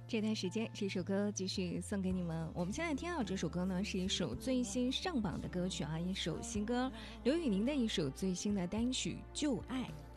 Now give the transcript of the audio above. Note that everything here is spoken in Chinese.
这段时间这首歌继续送给你们。我们现在听到这首歌呢，是一首最新上榜的歌曲啊，一首新歌，刘宇宁的一首最新的单曲《旧爱》。